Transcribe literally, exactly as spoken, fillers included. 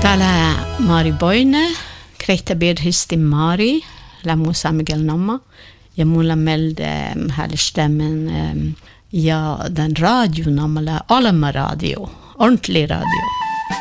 Tala Mari Boine, krejta bir histi Mari, la Musa Miguel Nomma. Jag mulla melde um, här stämmen um, ja den radio namala Alma radio, ordentlig radio.